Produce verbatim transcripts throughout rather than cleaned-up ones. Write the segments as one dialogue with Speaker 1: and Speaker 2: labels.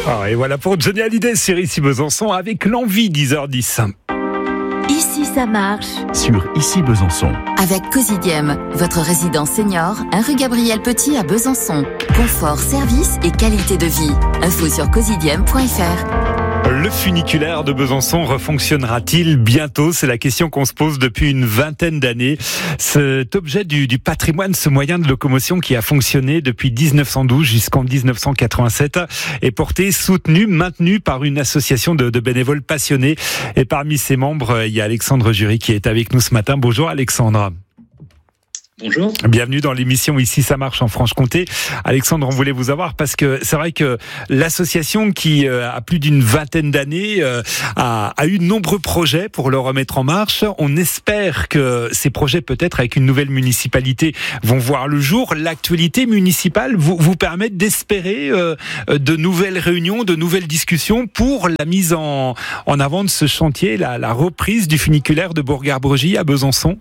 Speaker 1: Ah, et voilà pour Johnny Hallyday sur Ici Besançon avec l'envie, dix heures dix.
Speaker 2: Ici ça marche.
Speaker 3: Sur Ici Besançon.
Speaker 2: Avec Cosidiem, votre résidence senior, un rue Gabriel Petit à Besançon. Confort, service et qualité de vie. Info sur cosidiem point f r.
Speaker 1: Le funiculaire de Besançon refonctionnera-t-il bientôt ? C'est la question qu'on se pose depuis une vingtaine d'années. Cet objet du, du patrimoine, ce moyen de locomotion qui a fonctionné depuis dix-neuf cent douze jusqu'en dix-neuf cent quatre-vingt-sept est porté, soutenu, maintenu par une association de, de bénévoles passionnés. Et parmi ses membres, il y a Alexandre Jury qui est avec nous ce matin. Bonjour Alexandre.
Speaker 4: Bonjour.
Speaker 1: Bienvenue dans l'émission Ici ça marche en Franche-Comté. Alexandre, on voulait vous avoir parce que c'est vrai que l'association qui a plus d'une vingtaine d'années a, a eu de nombreux projets pour le remettre en marche. On espère que ces projets, peut-être avec une nouvelle municipalité, vont voir le jour. L'actualité municipale vous, vous permet d'espérer euh, de nouvelles réunions, de nouvelles discussions pour la mise en, en avant de ce chantier, la, la reprise du funiculaire de Bourg-Arbrogis à Besançon.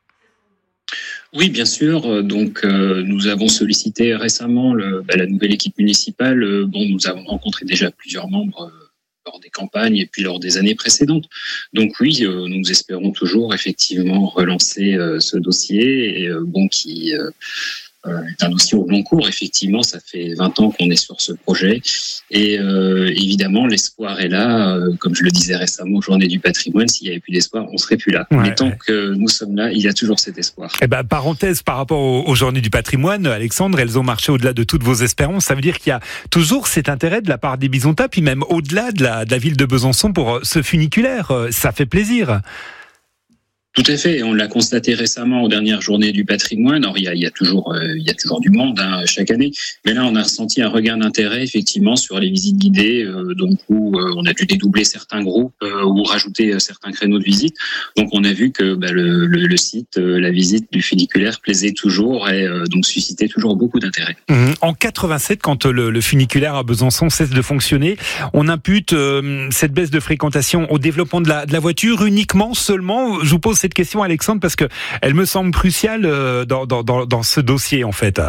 Speaker 4: Oui, bien sûr. Donc, euh, nous avons sollicité récemment le, bah, la nouvelle équipe municipale. Euh, bon, nous avons rencontré déjà plusieurs membres euh, lors des campagnes et puis lors des années précédentes. Donc oui, euh, nous espérons toujours effectivement relancer euh, ce dossier, et, euh, bon, qui euh, euh, est un dossier au long cours. Effectivement, ça fait vingt ans qu'on est sur ce projet, et euh, évidemment, l'espoir est là. Euh, comme je le disais récemment aux Journées du Patrimoine, s'il n'y avait plus d'espoir, on serait plus là.
Speaker 1: Ouais,
Speaker 4: Mais tant
Speaker 1: ouais.
Speaker 4: que nous sommes là, il y a toujours cet espoir.
Speaker 1: Eh ben, parenthèse par rapport aux, aux Journées du Patrimoine, Alexandre, elles ont marché au-delà de toutes vos espérances. Ça veut dire qu'il y a toujours cet intérêt de la part des Bisontins, puis même au-delà de la, de la ville de Besançon pour ce funiculaire. Ça fait plaisir.
Speaker 4: Tout à fait, on l'a constaté récemment aux dernières Journées du Patrimoine. Alors il y a, il y a toujours, euh, il y a toujours du monde hein, chaque année, mais là on a ressenti un regain d'intérêt effectivement sur les visites guidées, euh, donc où euh, on a dû dédoubler certains groupes euh, ou rajouter euh, certains créneaux de visite. Donc on a vu que bah, le, le, le site, euh, la visite du funiculaire plaisait toujours et euh, donc suscitait toujours beaucoup d'intérêt.
Speaker 1: Mmh. En quatre-vingt-sept, quand le, le funiculaire à Besançon cesse de fonctionner, on impute euh, cette baisse de fréquentation au développement de la, de la voiture uniquement, seulement. Je vous pose cette question, Alexandre, parce que elle me semble cruciale dans, dans, dans, dans ce dossier, en fait.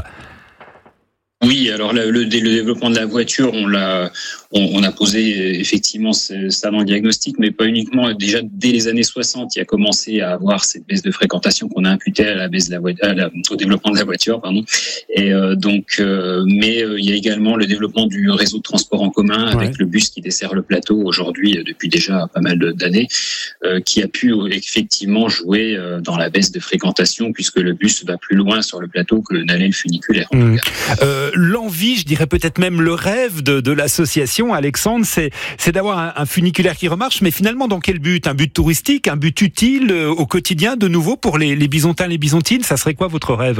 Speaker 4: Oui, alors le, le, le développement de la voiture, on l'a, on, on a posé effectivement ça dans le diagnostic, mais pas uniquement. Déjà dès les années soixante, il a commencé à avoir cette baisse de fréquentation qu'on a imputée à la baisse de la voiture, à la, au développement de la voiture, pardon. Et euh, donc, euh, mais euh, il y a également le développement du réseau de transport en commun avec ouais. le bus qui dessert le plateau aujourd'hui depuis déjà pas mal d'années, euh, qui a pu effectivement jouer dans la baisse de fréquentation puisque le bus va plus loin sur le plateau que n'allait le funiculaire. En
Speaker 1: mmh.
Speaker 4: tout cas.
Speaker 1: Euh, L'envie, je dirais peut-être même le rêve de, de l'association, Alexandre, c'est, c'est d'avoir un, un funiculaire qui remarche, mais finalement dans quel but ? Un but touristique, un but utile euh, au quotidien de nouveau pour les, les Bisontins, les Bisontines ? Ça serait quoi votre rêve ?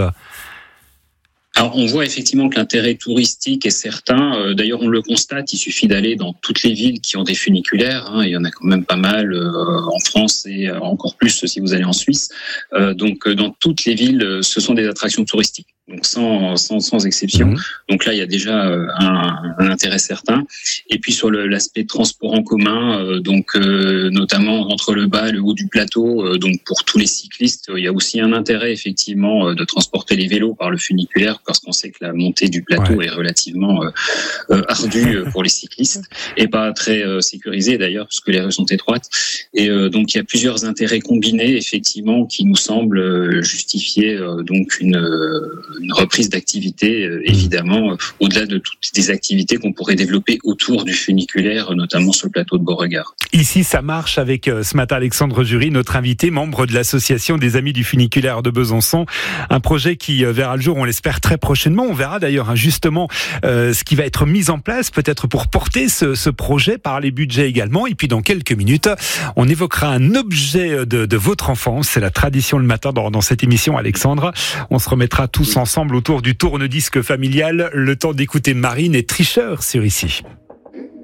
Speaker 4: Alors, on voit effectivement que l'intérêt touristique est certain. Euh, d'ailleurs, on le constate. Il suffit d'aller dans toutes les villes qui ont des funiculaires. Hein. Il y en a quand même pas mal euh, en France et encore plus si vous allez en Suisse. Euh, donc, dans toutes les villes, ce sont des attractions touristiques. Donc, sans, sans, sans exception. Mmh. Donc là, il y a déjà euh, un, un intérêt certain. Et puis, sur le, l'aspect transport en commun, euh, donc euh, notamment entre le bas et le haut du plateau, euh, donc pour tous les cyclistes, euh, il y a aussi un intérêt effectivement euh, de transporter les vélos par le funiculaire, parce qu'on sait que la montée du plateau ouais. est relativement euh, euh, ardue pour les cyclistes et pas très euh, sécurisée d'ailleurs, parce que les rues sont étroites. Et euh, donc, il y a plusieurs intérêts combinés effectivement qui nous semblent euh, justifier euh, donc une euh, une reprise d'activité, euh, évidemment, euh, au-delà de toutes les activités qu'on pourrait développer autour du funiculaire, notamment sur le plateau de Beauregard.
Speaker 1: Ici, ça marche avec euh, ce matin Alexandre Jury, notre invité, membre de l'association des Amis du funiculaire de Besançon. Un projet qui euh, verra le jour, on l'espère, très prochainement. On verra d'ailleurs hein, justement euh, ce qui va être mis en place, peut-être pour porter ce, ce projet par les budgets également. Et puis dans quelques minutes, on évoquera un objet de, de votre enfance. C'est la tradition le matin dans, dans cette émission, Alexandre. On se remettra tous ensemble autour du tourne-disque familial. Le temps d'écouter Marine et Tricheur sur Ici.